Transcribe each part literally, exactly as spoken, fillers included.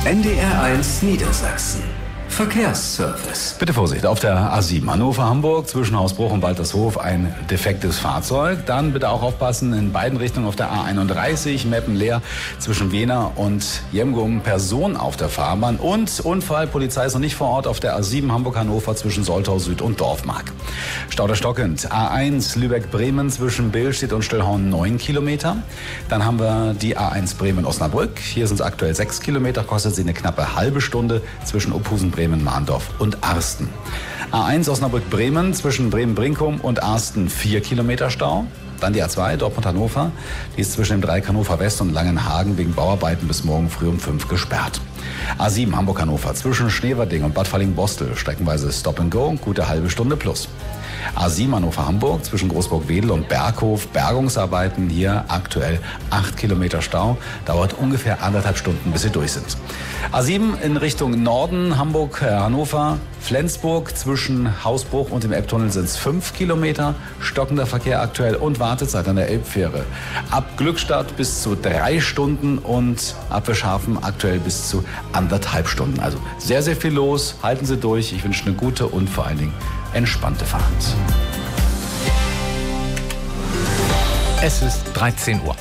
N D R eins Niedersachsen. Verkehrsservice. Bitte Vorsicht, auf der A sieben Hannover-Hamburg zwischen Hausbruch und Waltershof ein defektes Fahrzeug. Dann bitte auch aufpassen, in beiden Richtungen auf der A einunddreißig, Meppen-Leer zwischen Wehner und Jemgum, Person auf der Fahrbahn. Und Unfall, Polizei ist noch nicht vor Ort auf der A sieben Hamburg-Hannover zwischen Soltau Süd und Dorfmark. Stau der stockend, A eins Lübeck-Bremen zwischen Billstedt und Stillhorn neun Kilometer. Dann haben wir die A eins Bremen-Osnabrück. Hier sind es aktuell sechs Kilometer, kostet sie eine knappe halbe Stunde zwischen Uphusen, Bremen, Mahndorf und Arsten. A eins Osnabrück-Bremen zwischen Bremen-Brinkum und Arsten vier Kilometer Stau. Dann die A zwei Dortmund-Hannover, die ist zwischen dem Dreieck Hannover West und Langenhagen wegen Bauarbeiten bis morgen früh um fünf gesperrt. A sieben Hamburg-Hannover zwischen Schneverding und Bad Falling-Bostel streckenweise Stop and Go, gute halbe Stunde plus. A sieben Hannover-Hamburg zwischen Großburg-Wedel und Berghof, Bergungsarbeiten, hier aktuell acht Kilometer Stau, dauert ungefähr anderthalb Stunden, bis sie durch sind. A sieben in Richtung Norden, Hamburg, äh, Hannover, Flensburg zwischen Hausbruch und dem Elbtunnel sind es fünf Kilometer, stockender Verkehr aktuell und Wartezeit an der Elbfähre. Ab Glückstadt bis zu drei Stunden und ab Wischhafen aktuell bis zu anderthalb Stunden. Also sehr, sehr viel los, halten Sie durch, ich wünsche eine gute und vor allen Dingen entspannte Fahrt. Es ist dreizehn Uhr.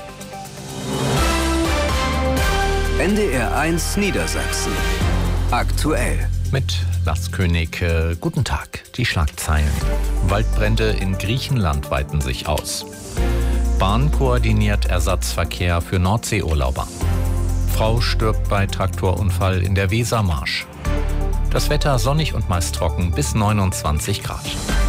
N D R eins Niedersachsen. Aktuell. Mit Lars König, äh, guten Tag. Die Schlagzeilen. Waldbrände in Griechenland weiten sich aus. Bahn koordiniert Ersatzverkehr für Nordseeurlauber. Frau stirbt bei Traktorunfall in der Wesermarsch. Das Wetter sonnig und meist trocken bis neunundzwanzig Grad.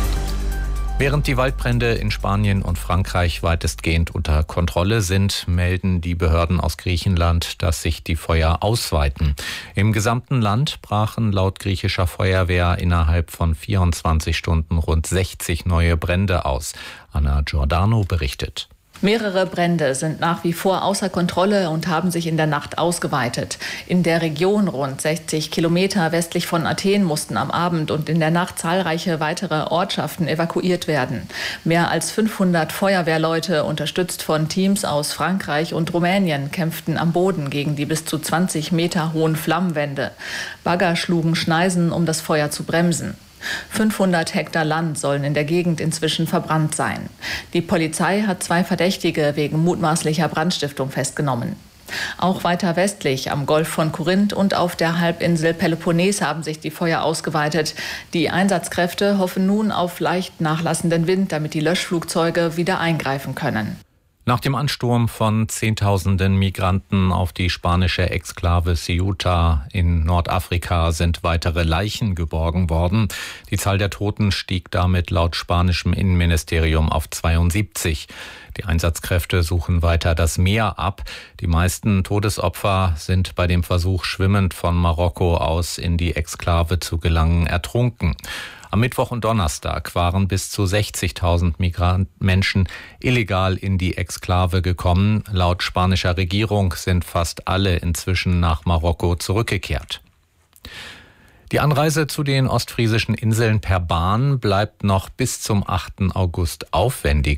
Während die Waldbrände in Spanien und Frankreich weitestgehend unter Kontrolle sind, melden die Behörden aus Griechenland, dass sich die Feuer ausweiten. Im gesamten Land brachen laut griechischer Feuerwehr innerhalb von vierundzwanzig Stunden rund sechzig neue Brände aus. Anna Giordano berichtet. Mehrere Brände sind nach wie vor außer Kontrolle und haben sich in der Nacht ausgeweitet. In der Region rund sechzig Kilometer westlich von Athen mussten am Abend und in der Nacht zahlreiche weitere Ortschaften evakuiert werden. Mehr als fünfhundert Feuerwehrleute, unterstützt von Teams aus Frankreich und Rumänien, kämpften am Boden gegen die bis zu zwanzig Meter hohen Flammenwände. Bagger schlugen Schneisen, um das Feuer zu bremsen. fünfhundert Hektar Land sollen in der Gegend inzwischen verbrannt sein. Die Polizei hat zwei Verdächtige wegen mutmaßlicher Brandstiftung festgenommen. Auch weiter westlich am Golf von Korinth und auf der Halbinsel Peloponnes haben sich die Feuer ausgeweitet. Die Einsatzkräfte hoffen nun auf leicht nachlassenden Wind, damit die Löschflugzeuge wieder eingreifen können. Nach dem Ansturm von Zehntausenden Migranten auf die spanische Exklave Ceuta in Nordafrika sind weitere Leichen geborgen worden. Die Zahl der Toten stieg damit laut spanischem Innenministerium auf zweiundsiebzig. Die Einsatzkräfte suchen weiter das Meer ab. Die meisten Todesopfer sind bei dem Versuch, schwimmend von Marokko aus in die Exklave zu gelangen, ertrunken. Am Mittwoch und Donnerstag waren bis zu sechzigtausend Migranten illegal in die Exklave gekommen. Laut spanischer Regierung sind fast alle inzwischen nach Marokko zurückgekehrt. Die Anreise zu den ostfriesischen Inseln per Bahn bleibt noch bis zum achten August aufwendig.